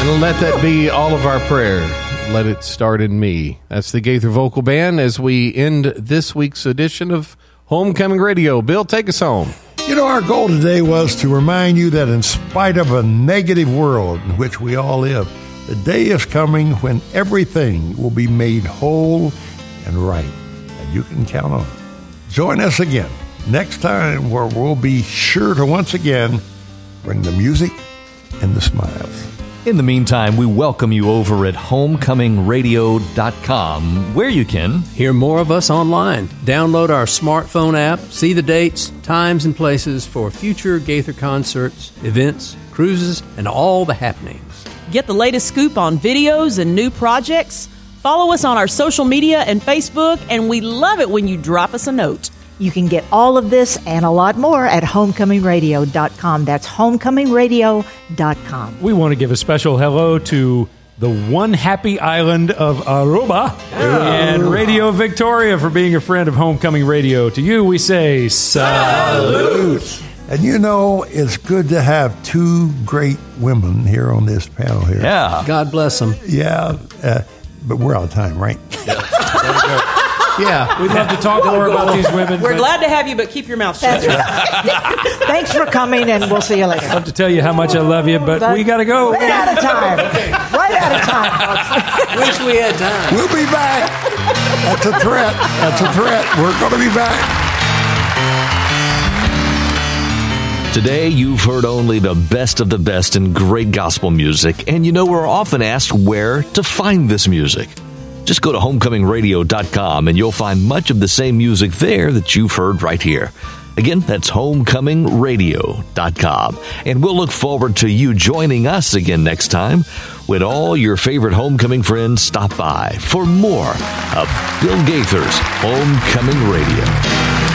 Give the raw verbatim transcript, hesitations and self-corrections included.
And let that be all of our prayer. Let it start in me. That's the Gaither Vocal Band as we end this week's edition of Homecoming Radio. Bill, take us home. You know, our goal today was to remind you that in spite of a negative world in which we all live, the day is coming when everything will be made whole and right, and you can count on it. Join us again next time, where we'll be sure to once again bring the music and the smiles. In the meantime, we welcome you over at homecoming radio dot com, where you can hear more of us online. Download our smartphone app, see the dates, times, and places for future Gaither concerts, events, cruises, and all the happenings. Get the latest scoop on videos and new projects. Follow us on our social media and Facebook, and we love it when you drop us a note. You can get all of this and a lot more at homecoming radio dot com. That's homecoming radio dot com. We want to give a special hello to the one happy island of Aruba and Radio Victoria for being a friend of Homecoming Radio. To you, we say salute. And you know, it's good to have two great women here on this panel here. Yeah. God bless them. Yeah, uh, but we're out of time, right? Yeah, we'd love to talk more about these women. We're but glad to have you, but keep your mouth shut. Thanks for coming, and we'll see you later. I'd love to tell you how much I love you, but, but we got to go. Right out of time. Right out of time, folks. Wish we had time. We'll be back. That's a threat. That's a threat. We're going to be back. Today, you've heard only the best of the best in great gospel music, and you know we're often asked where to find this music. Just go to homecoming radio dot com and you'll find much of the same music there that you've heard right here. Again, that's homecoming radio dot com. And we'll look forward to you joining us again next time when all your favorite homecoming friends stop by for more of Bill Gaither's Homecoming Radio.